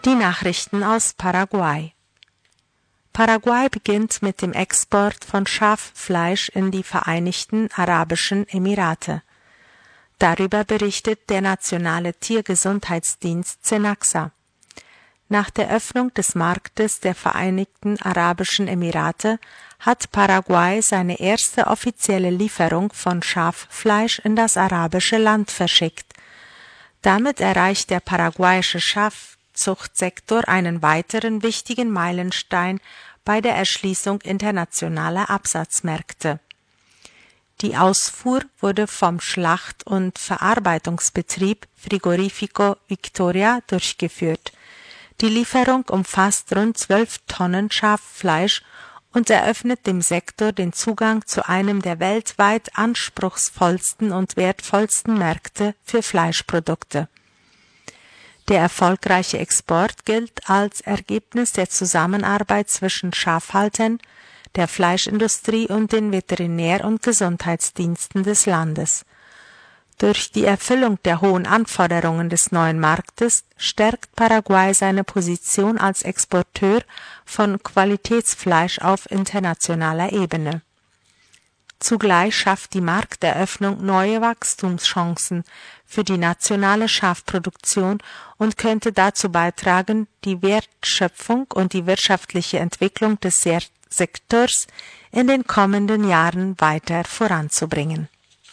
Die Nachrichten aus Paraguay. Paraguay beginnt mit dem Export von Schaffleisch in die Vereinigten Arabischen Emirate. Darüber berichtet der nationale Tiergesundheitsdienst Cenaxa. Nach der Öffnung des Marktes der Vereinigten Arabischen Emirate hat Paraguay seine erste offizielle Lieferung von Schaffleisch in das arabische Land verschickt. Damit erreicht der paraguayische Schafzuchtsektor einen weiteren wichtigen Meilenstein bei der Erschließung internationaler Absatzmärkte. Die Ausfuhr wurde vom Schlacht- und Verarbeitungsbetrieb Frigorifico Victoria durchgeführt. Die Lieferung umfasst rund 12 Tonnen Schaffleisch und eröffnet dem Sektor den Zugang zu einem der weltweit anspruchsvollsten und wertvollsten Märkte für Fleischprodukte. Der erfolgreiche Export gilt als Ergebnis der Zusammenarbeit zwischen Schafhaltern, der Fleischindustrie und den Veterinär- und Gesundheitsdiensten des Landes. Durch die Erfüllung der hohen Anforderungen des neuen Marktes stärkt Paraguay seine Position als Exporteur von Qualitätsfleisch auf internationaler Ebene. Zugleich schafft die Markteröffnung neue Wachstumschancen für die nationale Schafproduktion und könnte dazu beitragen, die Wertschöpfung und die wirtschaftliche Entwicklung des Sektors in den kommenden Jahren weiter voranzubringen.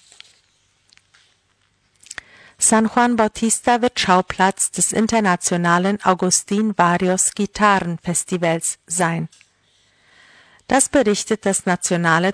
San Juan Bautista wird Schauplatz des internationalen Agustín Barrios Gitarrenfestivals sein. Das berichtet das nationale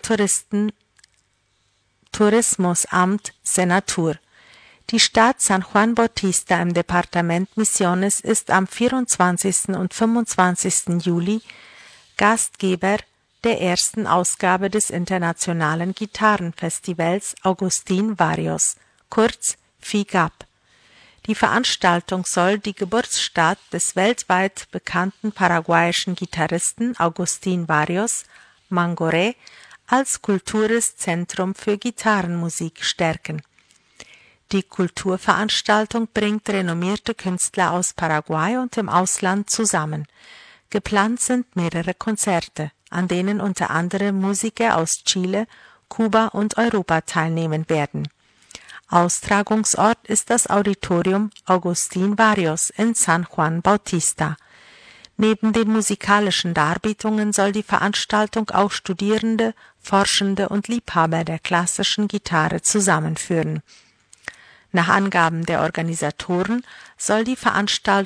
Tourismusamt Senatur. Die Stadt San Juan Bautista im Departement Misiones ist am 24. und 25. Juli Gastgeber der ersten Ausgabe des internationalen Gitarrenfestivals Agustín Barrios, kurz FIGAP. Die Veranstaltung soll die Geburtsstadt des weltweit bekannten paraguayischen Gitarristen Agustín Barrios, Mangoré, als kulturelles Zentrum für Gitarrenmusik stärken. Die Kulturveranstaltung bringt renommierte Künstler aus Paraguay und dem Ausland zusammen. Geplant sind mehrere Konzerte, an denen unter anderem Musiker aus Chile, Kuba und Europa teilnehmen werden. Austragungsort ist das Auditorium Agustín Barrios in San Juan Bautista. Neben den musikalischen Darbietungen soll die Veranstaltung auch Studierende, Forschende und Liebhaber der klassischen Gitarre zusammenführen. Nach Angaben der Organisatoren soll die Veranstaltung